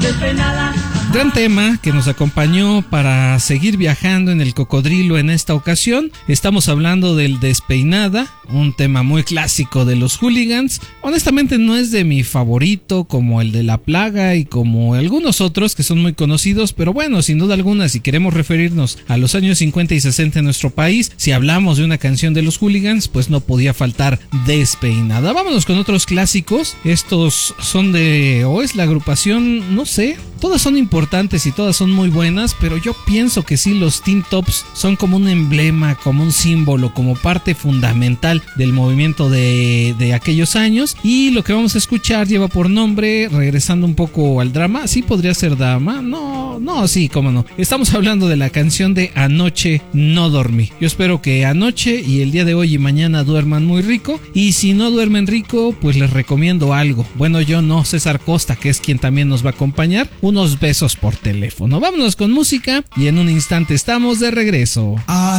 despeinada. Gran tema que nos acompañó para seguir viajando en el cocodrilo en esta ocasión. Estamos hablando del Despeinada, un tema muy clásico de los Hooligans. Honestamente no es de mi favorito como el de La Plaga y como algunos otros que son muy conocidos, pero bueno, sin duda alguna, si queremos referirnos a los años 50 y 60 en nuestro país, si hablamos de una canción de los Hooligans, pues no podía faltar Despeinada. Vámonos con otros clásicos. Estos son o es la agrupación, no sé, todas son importantes y todas son muy buenas, pero yo pienso que sí, los Teen Tops son como un emblema, como un símbolo, como parte fundamental del movimiento de aquellos años. Y lo que vamos a escuchar lleva por nombre, regresando un poco al drama, sí podría ser drama, no, sí, cómo no. Estamos hablando de la canción de Anoche no dormí. Yo espero que anoche y el día de hoy y mañana duerman muy rico, y si no duermen rico, pues les recomiendo algo. Bueno, yo no, César Costa, que es quien también nos va a acompañar, unos besos por teléfono. Vámonos con música y en un instante estamos de regreso.